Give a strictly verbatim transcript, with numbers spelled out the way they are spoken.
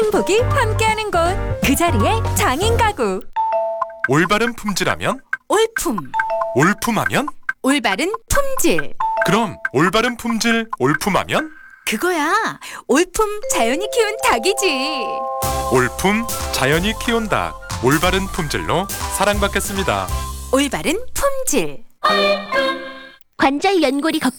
행복이 함께하는 곳, 그 자리에 장인 가구. 올바른 품질하면? 올품. 올품하면? 올바른 품질. 그럼 올바른 품질 올품하면? 그거야, 올품 자연이 키운 닭이지. 올품 자연이 키운 닭, 올바른 품질로 사랑받겠습니다. 올바른 품질. 관절 연골이 걱정